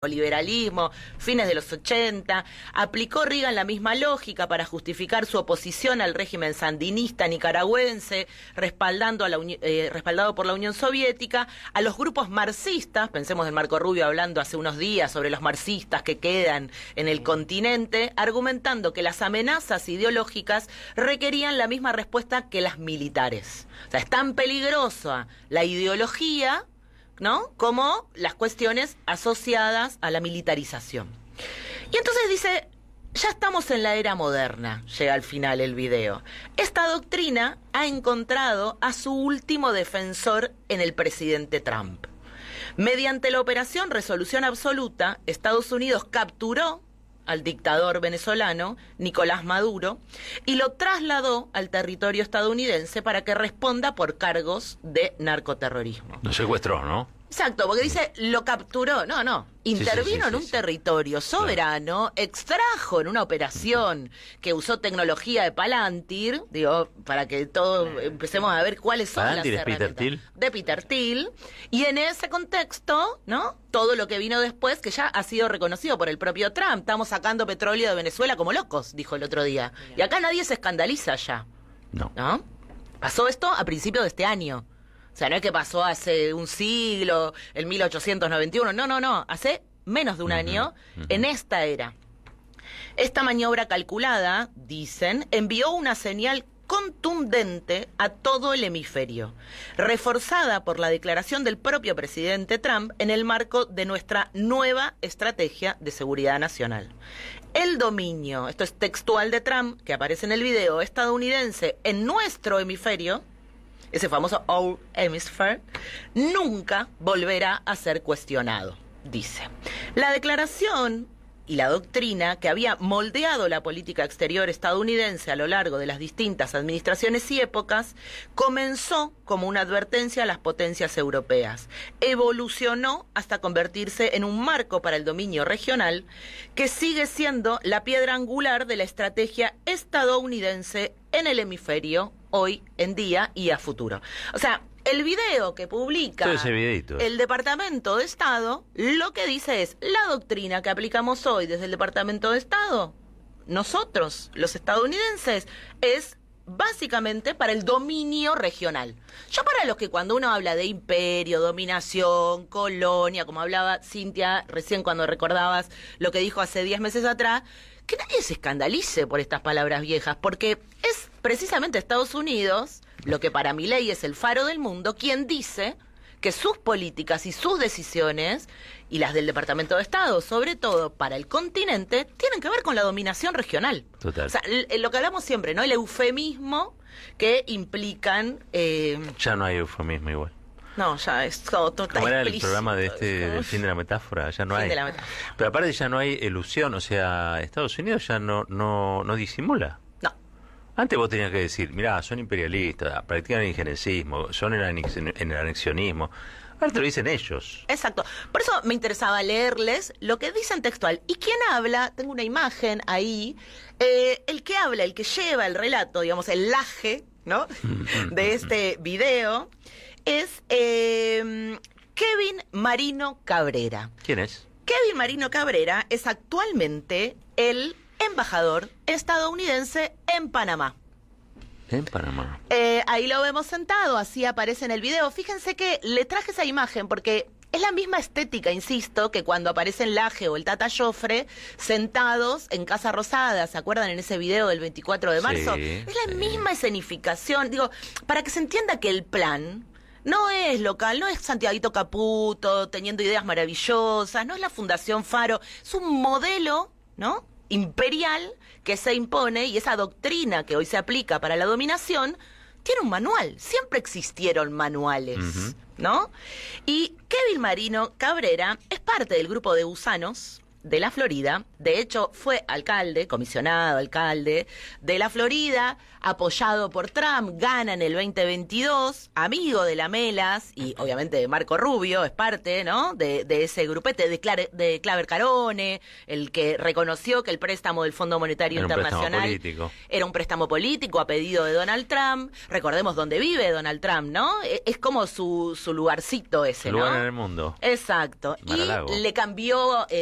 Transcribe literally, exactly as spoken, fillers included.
liberalismo, fines de los ochenta, aplicó Reagan la misma lógica para justificar su oposición al régimen sandinista nicaragüense, respaldando a la eh, respaldado por la Unión Soviética, a los grupos marxistas, pensemos en Marco Rubio hablando hace unos días sobre los marxistas que quedan en el continente, argumentando que las amenazas ideológicas requerían la misma respuesta que las militares. O sea, es tan peligrosa la ideología, ¿no?, como las cuestiones asociadas a la militarización. Y entonces dice, ya estamos en la era moderna, llega al final el video. Esta doctrina ha encontrado a su último defensor en el presidente Trump. Mediante la operación Resolución Absoluta, Estados Unidos capturó al dictador venezolano Nicolás Maduro y lo trasladó al territorio estadounidense para que responda por cargos de narcoterrorismo. Lo secuestró, ¿no? Exacto, porque dice, lo capturó, no, no, intervino sí, sí, sí, en un sí, territorio soberano, claro. Extrajo en una operación que usó tecnología de Palantir, digo, para que todos empecemos a ver cuáles son Palantir las es herramientas. Peter Thiel. De Peter Thiel, y en ese contexto, ¿no?, todo lo que vino después, que ya ha sido reconocido por el propio Trump, estamos sacando petróleo de Venezuela como locos, dijo el otro día, y acá nadie se escandaliza ya, no, ¿no? Pasó esto a principios de este año. O sea, no es que pasó hace un siglo, en mil ochocientos noventa y uno, no, no, no, hace menos de un uh-huh, año, uh-huh. en esta era. Esta maniobra calculada, dicen, envió una señal contundente a todo el hemisferio, reforzada por la declaración del propio presidente Trump en el marco de nuestra nueva estrategia de seguridad nacional. El dominio, esto es textual de Trump, que aparece en el video, estadounidense en nuestro hemisferio, ese famoso Our Hemisphere, nunca volverá a ser cuestionado, dice. La declaración y la doctrina que había moldeado la política exterior estadounidense a lo largo de las distintas administraciones y épocas comenzó como una advertencia a las potencias europeas, evolucionó hasta convertirse en un marco para el dominio regional que sigue siendo la piedra angular de la estrategia estadounidense en el hemisferio hoy en día y a futuro. O sea, el video que publica el Departamento de Estado, lo que dice es, la doctrina que aplicamos hoy desde el Departamento de Estado, nosotros, los estadounidenses, es básicamente para el dominio regional. Yo para los que cuando uno habla de imperio, dominación, colonia, como hablaba Cintia recién cuando recordabas lo que dijo hace diez meses atrás, que nadie se escandalice por estas palabras viejas, porque es precisamente Estados Unidos, lo que para Milei es el faro del mundo, quien dice que sus políticas y sus decisiones, y las del Departamento de Estado, sobre todo para el continente, tienen que ver con la dominación regional. Total. O sea, lo que hablamos siempre, ¿no? El eufemismo que implican... Eh... Ya no hay eufemismo igual. No, ya es todo total. ¿Cómo era el programa de este del fin de la metáfora? Ya no fin hay. De la metáfora. Pero aparte ya no hay ilusión, o sea, Estados Unidos ya no no no disimula. No. Antes vos tenías que decir, mirá, son imperialistas, practican el injerencismo, son el, anex en el anexionismo. Ahora te lo dicen ellos. Exacto. Por eso me interesaba leerles lo que dicen textual. ¿Y quién habla? Tengo una imagen ahí. Eh, el que habla, el que lleva el relato, digamos, el laje, ¿no?, de este video, es eh, Kevin Marino Cabrera. ¿Quién es? Kevin Marino Cabrera es actualmente el embajador estadounidense en Panamá. En Panamá. Eh, ahí lo vemos sentado, así aparece en el video. Fíjense que le traje esa imagen porque es la misma estética, insisto, que cuando aparecen Laje o el Tata Joffre sentados en Casa Rosada, ¿se acuerdan en ese video del veinticuatro de marzo? Sí, es la sí. misma escenificación, digo, para que se entienda que el plan no es local, no es Santiaguito Caputo teniendo ideas maravillosas, no es la Fundación Faro, es un modelo, ¿no?, imperial que se impone, y esa doctrina que hoy se aplica para la dominación tiene un manual, siempre existieron manuales, uh-huh. ¿no? Y Kevin Marino Cabrera es parte del grupo de gusanos de la Florida. De hecho, fue alcalde, comisionado, alcalde de la Florida, apoyado por Trump, gana en el veinte veintidós, amigo de Lamelas y obviamente de Marco Rubio, es parte, ¿no?, de, de ese grupete de, Clare, de Claver Carone, el que reconoció que el préstamo del Fondo Monetario Era un Internacional préstamo político. era un préstamo político a pedido de Donald Trump. Recordemos dónde vive Donald Trump, ¿no? Es, es como su, su lugarcito ese, Su lugar ¿no? en el mundo. Exacto. Mar-a-Lago. Y le cambió... Eh,